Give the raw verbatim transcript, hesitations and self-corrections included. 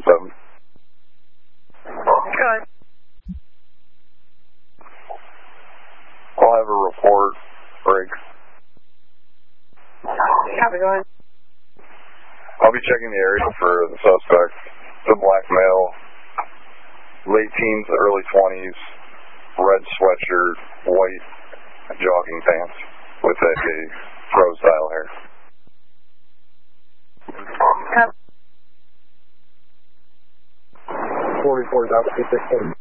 seven. Good. I'll have a report break. Copy, go ahead. I'll be checking the area for the suspect. It's a black male, late teens, early twenties, red sweatshirt, white jogging pants with a, a fro style hair. Copy. forty-four, Doctor sixteen.